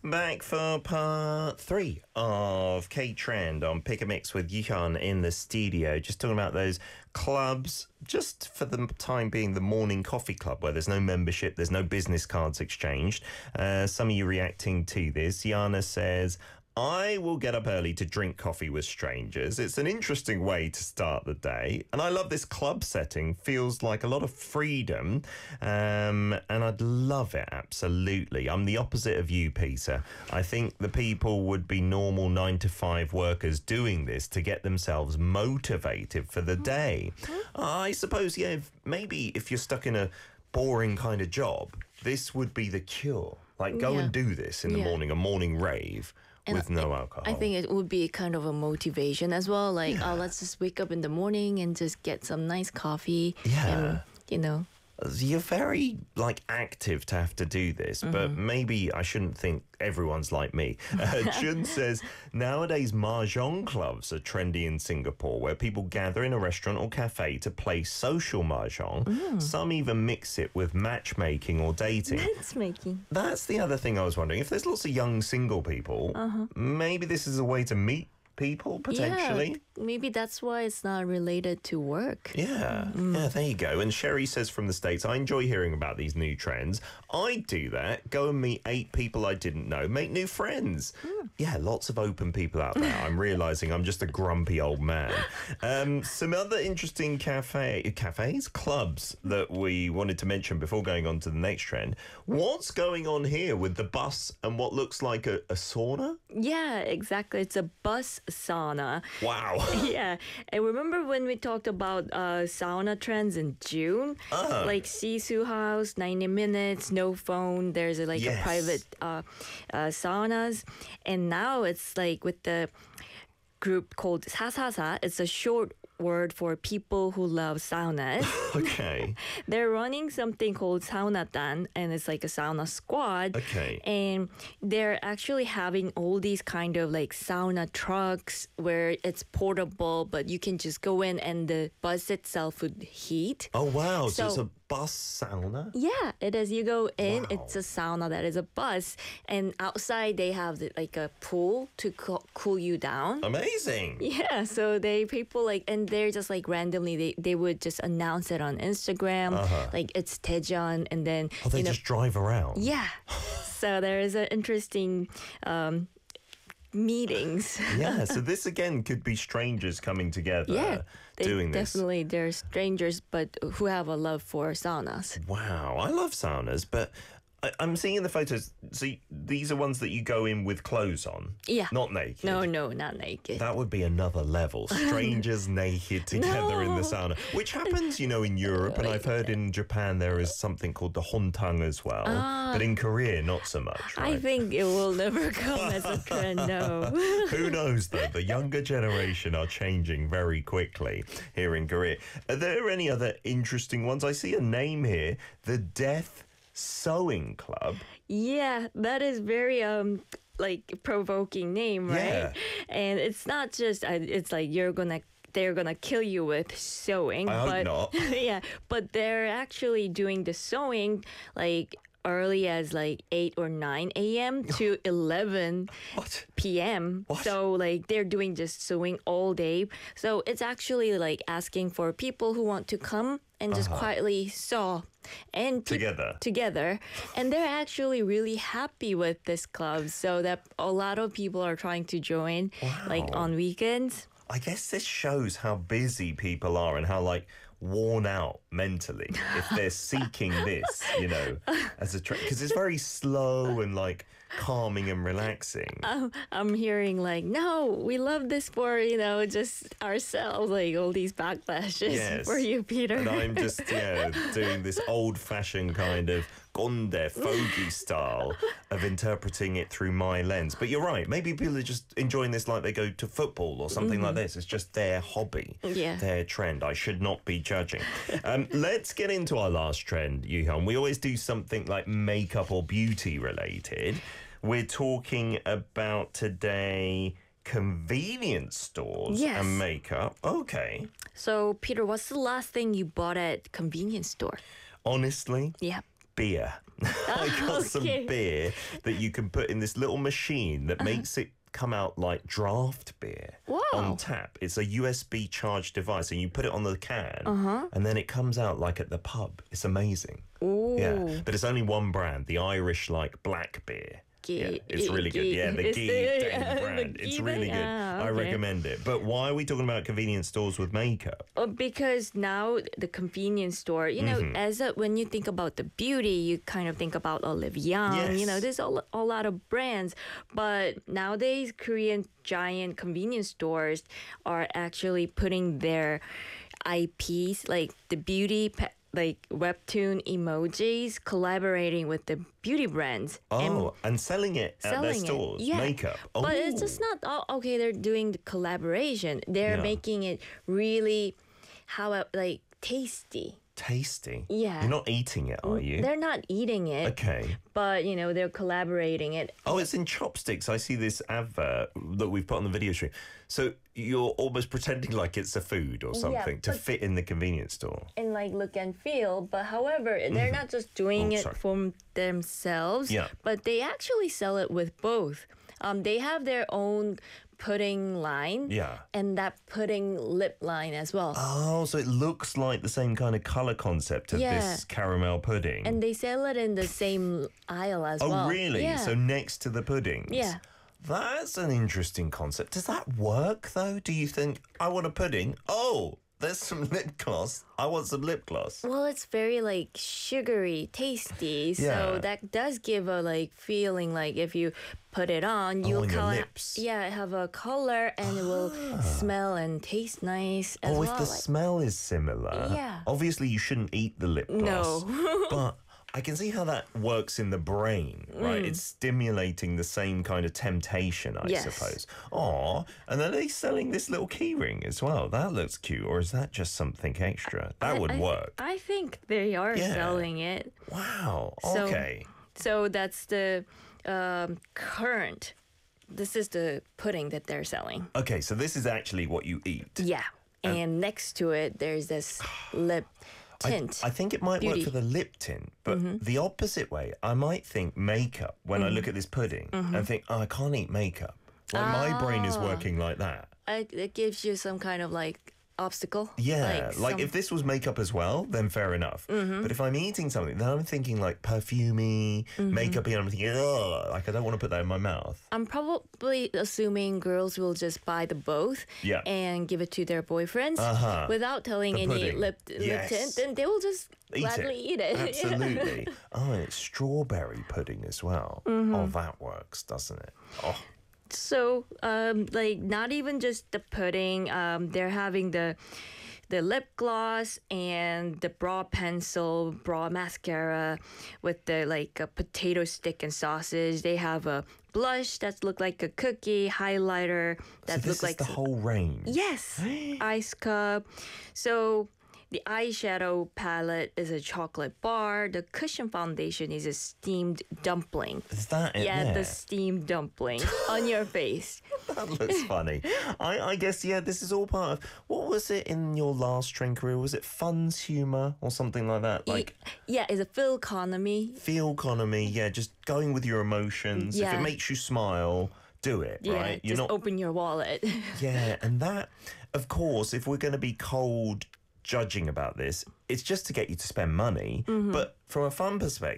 Back for part 3 of K-Trend on Pick a Mix with Yuhan in the studio. Just talking about those clubs, just for the time being, the morning coffee club where there's no membership, there's no business cards exchanged. Some of you reacting to this. Yana says, I will get up early to drink coffee with strangers. It's an interesting way to start the day. And I love this club setting. Feels like a lot of freedom. And I'd love it, absolutely. I'm the opposite of you, Peter. I think the people would be normal 9-to-5 workers doing this to get themselves motivated for the day. I suppose, yeah, maybe if you're stuck in a boring kind of job, this would be the cure. Like, go and do this in the morning, a morning rave. And with no alcohol. I think it would be kind of a motivation as well. Like, let's just wake up in the morning and just get some nice coffee. Yeah. And, You're very, active to have to do this, but maybe I shouldn't think everyone's like me. Jun says, nowadays mahjong clubs are trendy in Singapore, where people gather in a restaurant or cafe to play social mahjong. Some even mix it with matchmaking or dating. Matchmaking. That's the other thing I was wondering. If there's lots of young single people, maybe this is a way to meet people, potentially. Yeah, maybe that's why it's not related to work. Yeah, there you go. And Sherry says from the States, I enjoy hearing about these new trends. I'd do that. Go and meet 8 people I didn't know. Make new friends. Yeah, lots of open people out there. I'm realising I'm just a grumpy old man. Some other interesting clubs that we wanted to mention before going on to the next trend. What's going on here with the bus and what looks like a sauna? Yeah, exactly. It's a bus sauna. Wow. Yeah. And remember when we talked about sauna trends in June? Like Sisu House, 90 minutes, no phone. There's a private saunas. And now it's like with the group called Sasasa. It's a short word for people who love saunas. Okay. They're running something called Saunatan, and it's like a sauna squad. Okay. And they're actually having all these kind of like sauna trucks where it's portable, but you can just go in and the bus itself would heat. Oh, wow. So it's a bus sauna? Yeah, it is. You go in, it's a sauna that is a bus, and outside they have like a pool to cool you down. Amazing. Yeah, so people and they're just like randomly, they would just announce it on Instagram, like it's Daejeon, and then... Oh, they just drive around? Yeah. So there is an interesting... meetings. Yeah, so this again could be strangers coming together doing this. Definitely, they're strangers, but who have a love for saunas. Wow, I love saunas, but I'm seeing in the photos, so these are ones that you go in with clothes on? Yeah. Not naked? No, not naked. That would be another level. Strangers naked together in the sauna. Which happens, in Europe, and I've heard in Japan there is something called the hontang as well. But in Korea, not so much, right? I think it will never come as a trend, no. Who knows, though? The younger generation are changing very quickly here in Korea. Are there any other interesting ones? I see a name here, the Death Sewing Club. Yeah, that is very provoking name, right? Yeah. And it's not just it's like they're gonna kill you with sewing. I hope not. Yeah, but they're actually doing the sewing early as 8 or 9 a.m. to 11 p.m. What? So they're doing just sewing all day. So it's actually asking for people who want to come and just quietly sew and together. And they're actually really happy with this club, so that a lot of people are trying to join on weekends. I guess this shows how busy people are and how worn out mentally if they're seeking this, as a trend, because it's very slow and calming and relaxing. I'm hearing no, we love this for just ourselves, all these backlashes for you, Peter. And I'm just doing this old-fashioned kind of gonde fogey style of interpreting it through my lens. But you're right, maybe people are just enjoying this like they go to football or something like this. It's just their hobby, their trend. I should not be judging. Let's get into our last trend, Yuhan. We always do something like makeup or beauty related. We're talking about today convenience stores and makeup. Okay. So, Peter, what's the last thing you bought at convenience store? Honestly? Yeah. beer. I got some beer that you can put in this little machine that makes it come out like draft beer on tap. It's a USB charged device, and you put it on the can, and then it comes out like at the pub. It's amazing. Ooh. Yeah, but it's only one brand, the Irish like black beer. Yeah, it's really good. Yeah, the Ghee brand. It's really good. I recommend it. But why are we talking about convenience stores with makeup? Because now the convenience store, you know, when you think about the beauty, you kind of think about Olive Young. Yes. You know, there's a lot of brands. But nowadays, Korean giant convenience stores are actually putting their IPs, like the beauty like webtoon emojis, collaborating with the beauty brands. And selling it at their stores. Yeah. Makeup. But it's just not, okay, they're doing the collaboration. They're making it really, tasty. Tasty? Yeah. You're not eating it, are you? They're not eating it. Okay. But, you know, they're collaborating it. Oh, it's in chopsticks. I see this advert that we've put on the video stream. So you're almost pretending like it's a food or something to fit in the convenience store. And like look and feel. But however, they're not just doing it for themselves. Yeah. But they actually sell it with both. They have their own pudding line. Yeah. And that pudding lip line as well. Oh, so it looks like the same kind of color concept of this caramel pudding. And they sell it in the same aisle as well. Oh, really? Yeah. So next to the puddings? Yeah. That's an interesting concept. Does that work, though? Do you think, I want a pudding? Oh, there's some lip gloss. I want some lip gloss. Well, it's very like sugary, tasty. So that does give a feeling like if you put it on, you'll on your lips. have a color and it will smell and taste nice as well. Oh, if the smell is similar. Yeah. Obviously, you shouldn't eat the lip gloss. No. But I can see how that works in the brain, right? It's stimulating the same kind of temptation, I suppose. Oh, and then they're selling this little key ring as well. That looks cute. Or is that just something extra? That would work. I think they are selling it. Wow. So, Okay. So that's the current. This is the pudding that they're selling. Okay, so this is actually what you eat. Yeah. And next to it, there's this lip tint. I think it might work for the lip tint, but the opposite way. I might think makeup when I look at this pudding and think, I can't eat makeup. Like my brain is working like that. It gives you some kind of obstacle. Yeah, like if this was makeup as well, then fair enough. But if I'm eating something, then I'm thinking like perfumey, makeup-y, and I'm thinking, ugh, like I don't want to put that in my mouth. I'm probably assuming girls will just buy the both and give it to their boyfriends without telling any lip tint, then they will just gladly eat it. Absolutely. Oh, and it's strawberry pudding as well. Oh, that works, doesn't it? Oh. So, not even just the pudding. They're having the lip gloss and the brow pencil, brow mascara with the a potato stick and sausage. They have a blush that look like a cookie, highlighter that look like the whole range. Yes, ice cup. So the eyeshadow palette is a chocolate bar. The cushion foundation is a steamed dumpling. Is that it? Yeah, the steamed dumpling on your face. That looks funny. I guess, this is all part of... What was it in your last train career? Was it Fun's Humour or something like that? It's a feel economy. Feel economy, just going with your emotions. If it makes you smile, do it, right? You're just open your wallet. Yeah, and that, of course, if we're going to be cold judging about this, it's just to get you to spend money. But from a fun perspective,